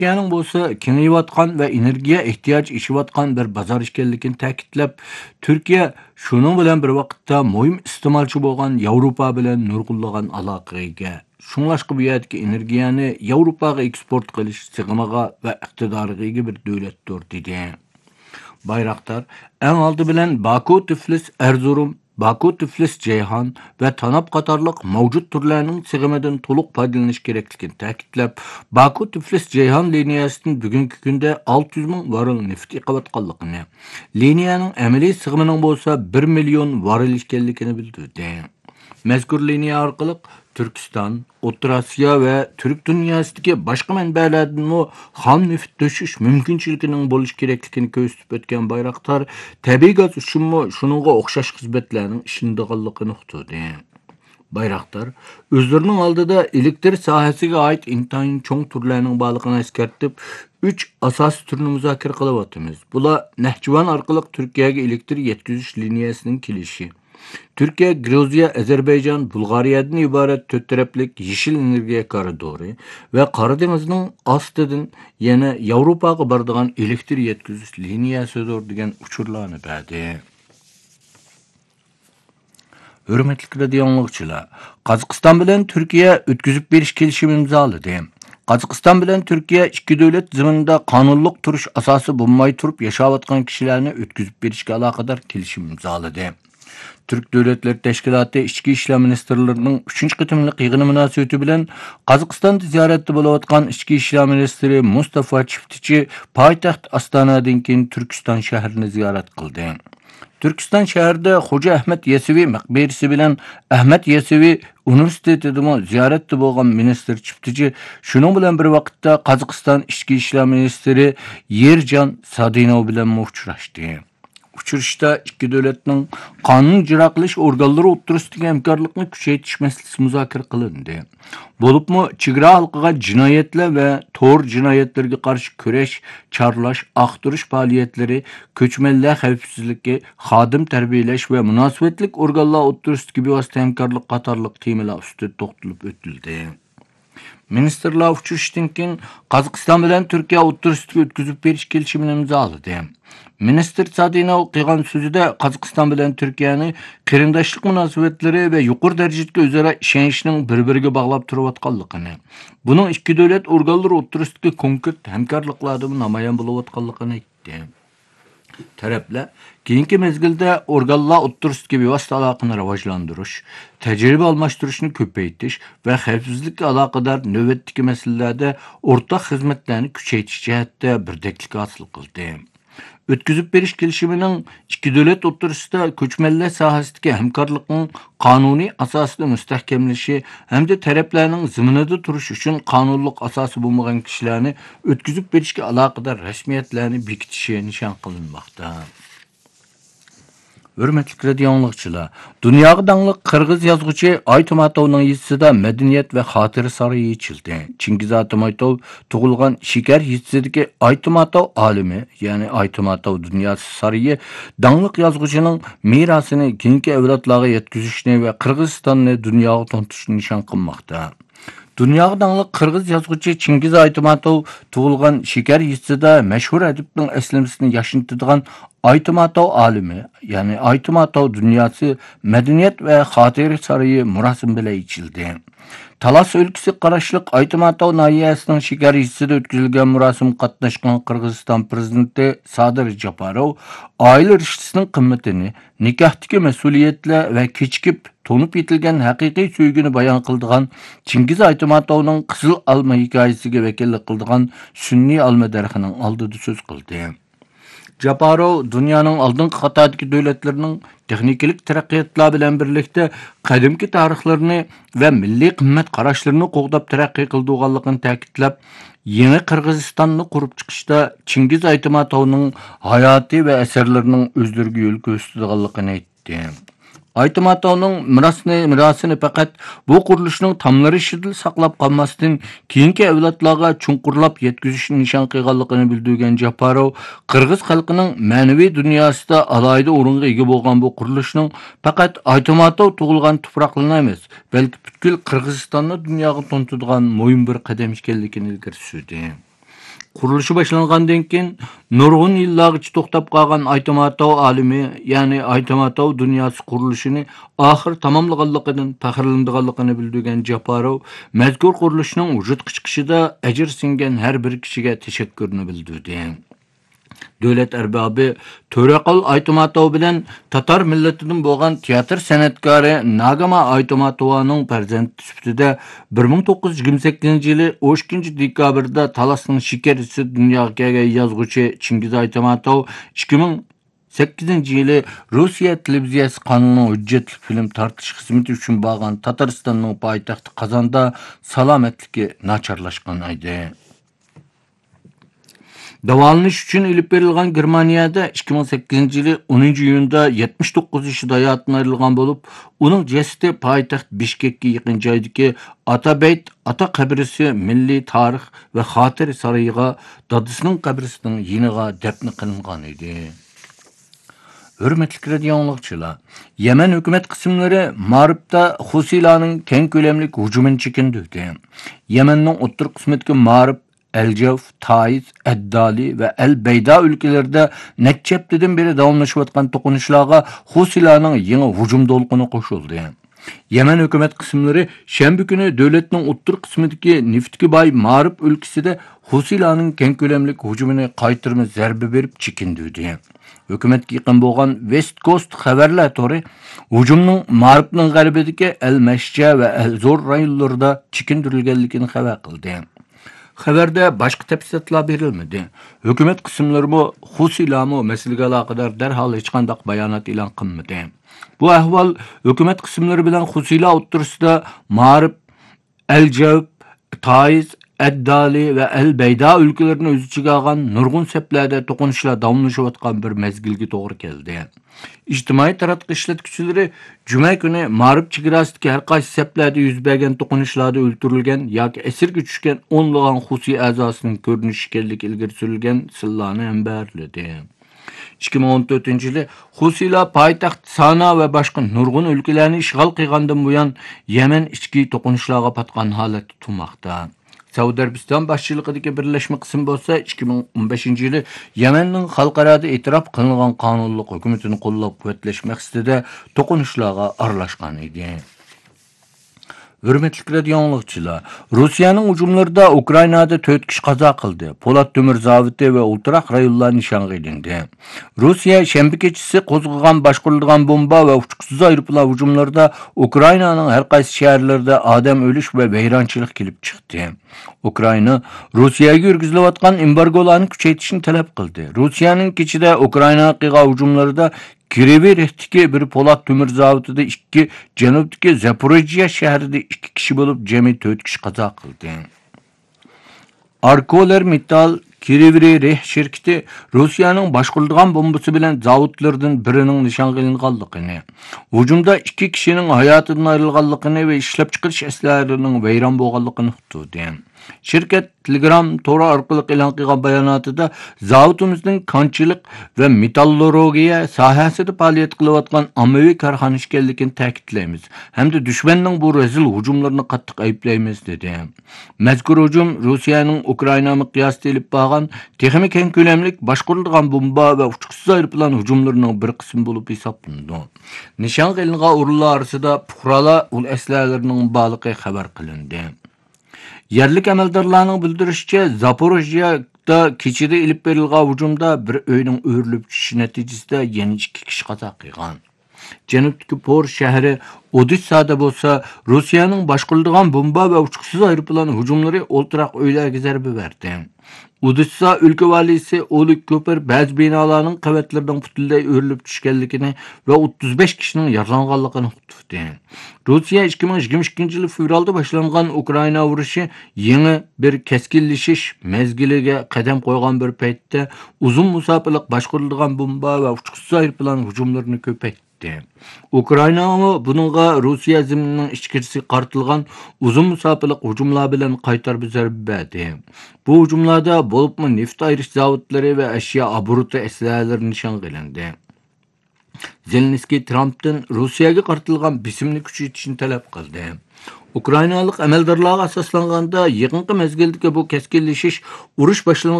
Türkiye'nin bolsa kengayıvatkan ve energiya ihtiyaç işivatkan bir bazar işkenligini ta'kidlab, Türkiye şunun bilen bir vaqtda muhim iste'molchi bolgan Yevropa bilen nurg'unlagan aloqaga ega. Şunlaşqa bu yerdagi energiyani Yevropaga eksport qilish sig'imiga va iqtidoriga ega bir davlatdir dedi. Bayraktar en aldı bilen Baku, Tiflis, Erzurum, Baku, Tiflis, Ceyhan ve Tanap qatarlıq mavcut türlerinin sig'imidan to'liq foydalanish kerakligini ta'kidlab, Baku, Tiflis, Ceyhan liniyasining bugungi kunda 600 ming varil neft yiqayotganligini, liniyaning amaliy sig'imining bo'lsa 1 million varil ekanligini bildirdi. Mazkur liniya orqali Türkistan, O'rta Osiyo va Türk dunyosidagi boshqa manbalardan ham neft to'shish mumkinchiligining bo'lishi kerakligini ko'rsatib o'tgan Bayraktar, tabiiy gaz uchun shuningga o'xshash xizmatlarning ishlanadiganligini uqtirdi. Bayraktar o'zlarining oldida elektr sohasiga oid intayin cho'ng turlarning borligini eskartib, 3 asosiy turni muzokara qilyapmiz. Bular Nahchivan orqali Turkiyaga elektr yetkazish liniyasining kelishi. Türkiye, Gruziya, Azerbaycan, Bulgariyadan ibaret 4 taraflik yeşil energiya koridori ve Karadeniz'nin astidan yana Yevropaga boradigan elektr yetkazish liniyasidir degan uchurlarni berdi. Hürmetli radio anlıqçılar, Qozog'iston bilan Turkiya o'tkazib berish kelishimi imzoladi. Qozog'iston bilan Turkiya ikki davlat zaminida qonunliq turish asosi bo'lmay turib yashayotgan kishilarni o'tkazib berishga aloqador kelishim imzoladi. Türk Devletleri Teşkilatı İçki İşler Ministerlerining 3. qitimliq yig'ini munosabati bilan Qozog'istonda ziyoratda bo'layotgan İçki İşler Ministri Mustafa Chivtichi poytaxt Astonadan keyin Turkiston shahrini ziyorat qildi. Turkiston shahrida Xo'ja Ahmad Yasaviy maqbarasi bilan Ahmad Yasaviy universitetida ziyoratda bo'lgan ministr Chivtichi shuning bilan bir vaqtda Qozog'iston İçki İşler Ministri Yerjan Sadinov bilan uchrashdi. Uçuruşda ikki davlatning qonun ijro qilish organlari o'rtasidagi hamkorlikni kuchaytirish masalasi muzokara qilindi. Bo'libmi chegara xalqiga jinoyatlar va to'r jinoyatlarga qarshi kurash, chorlash, aqtirish faoliyatlari, ko'chmanlar xavfsizligi, xodim tarbiyalash va munosabatlik organlar o'rtasidagi bevosita hamkorlik qatorliq temalar ustida to'xtalib o'tildi. Ministerlar uçuşdan keyin Qozog'iston bilan Turkiya o'rtasidagi o'tkazib berish kelishimini imzoladi. Ministr Sadinov qilgan so'zida Qozog'iston bilan Turkiyani qarindoshlik munosabatlari va yuqori darajadagi o'zaro ishonchning bir-biriga bog'lab turayotganligini, buning ikki davlat organlari o'rtasidagi konkret hamkorliklarda namoyon bo'layotganligini aytdi. Taraflar keyingi mezgilda organlar o'rtasidagi bevosita aloqani rivojlantirish, tajriba almashtirishni ko'paytirish va xavfsizlikka aloqador navbatdagi masalalarda o'rtaq xizmatlarni kuchaytirish jihatda birdaklik hosil qildi. O'tkazib berish kelishimining ikki davlat o'rtasida ko'chmanlar sohasidagi hamkorlikning qonuniy asosini mustahkamlashi hamda taraflarning zaminida turish uchun qonunliq asosi bo'lmagan kishilarni o'tkazib berishga aloqador rasmiyatlarni bekitishi nishon qilinmoqda. Hürmetli radio anlıqçılar, dunyoga dangliq Qirg'iz yozuvchi Aytmatovning yezisida madaniyat va xotira saroyi yechildi. Chingiz Aytmatov tug'ilgan Shikar yezisidagi Aytmatov olimi, ya'ni Aytmatov dunyosi saroyi dangliq yozuvchining merosini keyingi avlodlarga yetkazishni va Qirg'izistonni dunyoga tanitishni nishon qilmoqda. Dunyoga dangliq Qirg'iz yozuvchi Chingiz Aytmatov tug'ilgan Shikar yezisida mashhur adibning aslimasini yashnitadigan Aytmatov olimi, ya'ni Aytmatov dunyosi madaniyat va xotira saroyi murosim bilan yechildi. Talas o'lkasi qarashliq Aytmatov nahiyasining Shikar yezisida o'tkazilgan murosim qatnashgan Qirg'iziston prezidenti Sadir Japarov oila rishtasының qimmatini, nikohdagi mas'uliyatlar va kechikib to'nib yetilgan haqiqiy sevgini bayon qildigan Chingiz Aytmatovning Qizil olma hikoyasiga vakillik qildigan sunniy olma daraxining oldida so'z qildi. Japarov dunyoning oldingi qatoriga davlatlarining texnikalik taraqqiyotlar bilan birlikda qadimki tarixlarini va milliy qimmat qarashlarini qo'g'dab taraqqiy qildiganligini ta'kidlab, yangi Qirg'izistonni qurib chiqishda Chingiz Aytmatovning hayoti va asarlarining o'zlariga yo'l ko'rsatadiganligini aytdi. Aytmatovning mirosini faqat bu qurilishning tomlari ishida saqlab qolmasdan keyingi avlodlarga chunqurlab yetkazishni nishon qilganligini bildirgan Japarov, Qirg'iz xalqining ma'naviy dunyosida alohida o'ringa ega bo'lgan bu qurilishning faqat Aytmatov tug'ilgan tuproqlarni emas, balki butkul Qirg'izistonni dunyoga tanitadigan muhim bir qadam ekanligini ilgari surdi. Qurilishi boshlangandan keyin nurg'un yillargacha to'xtab qolgan Aytmatov olimi, ya'ni Aytmatov dunyosi qurilishini oxir tamomlaganligidan faxrlanadiganligini bildirgan Japarov mazkur qurilishning vujudga chiqishida ajr singan har bir kishiga tashakkurni bildirdi. Devlet erbabi To'raqul Aytmatov bilan Tatar millatidan bo'lgan teatr san'atkori Nagama Aytmatovaning farzandi sifatida 1928-yili 12-dekabrda Talasning shikarisi dunyoga kelgan yozuvchi Chingiz Aytmatov 2008-yili Rossiya televiziyasi qonunining hujjatli film tartish xizmati uchun borgan Tataristonning poytaxti Qozonda salomatligi nacharlashgan edi. Davolanish uchun ilib berilgan Germaniyada 2008-yili 10-iyunda 79 yoshida hayotdan ayrilgan bo'lib, uning jasadi poytaxt Bishkekka yaqin joydagi Atabeyt ata qabrisi milliy tarix va xotira saroyiga dadasining qabrisining yeniga dafn qilingan edi. Hürmetli radio anlıqçılar, Yemen hükümet kısımları Mağrib'de Husilarning keng ko'lamlik hujumini chekindi. Yemenning o'ttir qismidagi Mağrib, El-Cevf, Taiz, Eddali ve El-Beyda ülkelerinde neççeptiden beri davamlaşıyotgan to'qinishlarga Husilarning yeni hujum to'lqini qo'shildi. Yemen hükümet kısımları Şembi günü devletinin o'ttir qismidagi neftga boy Mağrib ülkesinde Husilarning keng ko'lamlik hujumini qaytirma zarba berib chekindi. Hükümetga yaqin bo'lgan West Coast xabarlar to'ri hujumning Ma'ribning g'arbidagi El-Mashja va El-Zo'r rayonlarida chekindirilganligini xabar qildi. Xabarda boshqa tafsilotlar berilmadi. Hukumat qismlari bu Husilarni masalaga aloqador darhol hech qanday bayonot e'lon qilmadi. Bu ahvol hukumat qismlari bilan Husilar o'rtasida Ma'rib, El-Jawb, Taiz, Eddali ve El-Beyda ülkelerini öz içine algan nurgun seplarda to'qinishlar davomlashayotgan bir mezgilga to'g'ri keldi. İjtimoiy taratqi ishlatuvchilari juma kuni Ma'rib chegarasidagi har qaysi seplarda yuz bergan to'qinishlarda o'ldirilgan yoki esirga tushgan o'nlagan xususiy a'zosining ko'rinishi ekanligi ilgari surilgan sillarni ham berladi. 2014-yili Husilar poytaxt Sana ve başka nurgun ülkelerini işgal qilgandan buyon Yemen ichki to'qinishlarga patgan holatda turmoqda. Saudiya Arabiston boshchiligidagi birlashma qism bo'lsa 2015-yili Yemenning xalqarada e'tirof qilingan qonunliq hukumatini qo'llab-quvvatlash maqsadida to'qinishlarga aralashgan edi. Hürmetli radio anlıqçılar, Rusiyaning hujumlarida Ukrainada 4 kishi qazo qildi. Polat temir zavodi va ultraq rayonlar nishonga ilindi. Rusiya shanba kechasi qo'zg'agan boshqarilgan bomba va uchqusiz aeroplan hujumlarida Ukrainaning har qaysi shaharlarida odam o'lish va vayronchilik kelib chiqdi. Ukraina Rossiyaga yurgizilayotgan embargolarni kuchaytirishni talab qildi. Rossiyaning kechida Ukrainaga qilgan hujumlarida Kirivirik'teki bir Polat temir zavodida 2, janubdagi Zaporojye shahrida 2 kishi bo'lib, jami 4 kishi qazo qildi. ArcelorMittal Kirivirikh şirketi Rusiyaning boshqarilgan bombasi bilan zavodlardan birining nishon qilinganligini, hujumda 2 kishining hayotidan ayrilganligini va ishlab chiqarish aslarlarining vayron bo'lganligini uqtirdi. Şirket Telegram to'ri orqali e'lon qilgan bayonotida zavodimizning konchilik va metallurgiya sohasida faoliyat qilayotgan ommaviy korxona ekanligini ta'kidlaymiz hamda dushmanning bu rezil hujumlarini qattiq ayblaymiz dedi. Mazkur hujum Rossiyaning Ukraina miqyosida olib borgan texnik keng ko'lamlik boshqarilgan bomba va uchqusiz aeroplan hujumlarining bir qismi bo'lib hisoblandi. Nishon qilingan o'rinlar orasida fuqarolar ul aslarlarining borligi xabar qilindi. Yerlik amaldorlarning bildirishicha, Zaporojyeda kechida ilib berilgan hujumda bir uyning o'rilib tushishi natijasida yana 2 kishi qazo qilgan. Janubdagi Por shahri Odessada bo'lsa, Rossiyaning boshqarilgan bomba va uchqusiz aeroplan hujumlari o'ltiraq uylarga zarba berdi. Odessa ülke valisi Oleg Koper ba'zi binolarning qavatlaridan butunlay o'rilib tushganligini va 35 kishining yaralanganligini uqtirdi. Rossiya 2022-yil fevralda boshlangan Ukraina urushi yangi bir keskinlashish mezgiliga qadam qo'ygan bir paytda uzun musofirlik boshqarilgan bomba va uchqusiz aeroplan hujumlarini ko'paytirdi. Ukraina bununla Rossiya zimnining ichkirisi qartilgan uzun musofirlik hujumlar bilan qaytarib zarba berdi. Bu hujumlarda bo'libmi neft ayirish zavodlari va ashyo oborotu aslalari nishon qilindi. Zelenskiy Trumpdan Rossiyaga qartilgan bisimni kuchaytirishni talab qildi. Ukrainalik amaldorlarga asoslanganda yaqinqi mezgildagi bu keskinlashish urush boshlangan